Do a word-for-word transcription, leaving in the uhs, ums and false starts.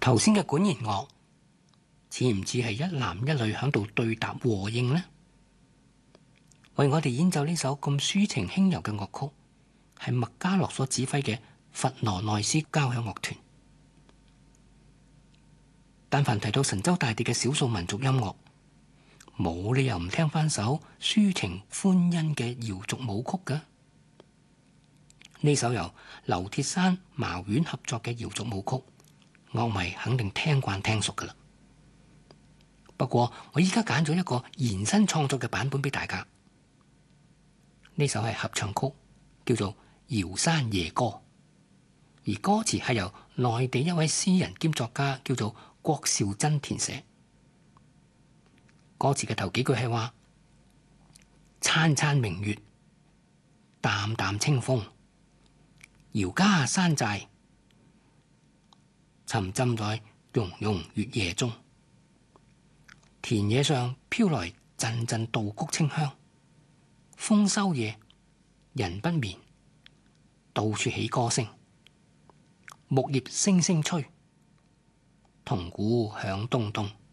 頭先嘅管弦樂似唔似係一男一女喺度對答和應呢？為我哋演奏呢首咁抒情輕柔嘅樂曲，係麥嘉樂所指揮嘅佛羅內斯交響樂團。但凡提到神州大地嘅少數民族音樂，冇理由唔聽翻首抒情歡欣嘅瑤族舞曲㗎。呢首由劉鐵山、茅丸合作嘅瑤族舞曲，樂迷肯定聽慣聽熟㗎喇。不過我依家揀咗一個延伸創作嘅版本俾大家。呢首係合唱曲，叫做《瑤山夜歌》，而歌詞係由內地一位詩人兼作家叫做郭兆珍填寫。歌詞嘅頭幾句係話：燦燦明月，淡淡清風，瑤家山寨，沉浸在融融月夜中。田野上飄來陣陣稻谷清香。豐收夜，人不眠，到處起歌聲，木葉聲聲吹，銅鼓響咚咚。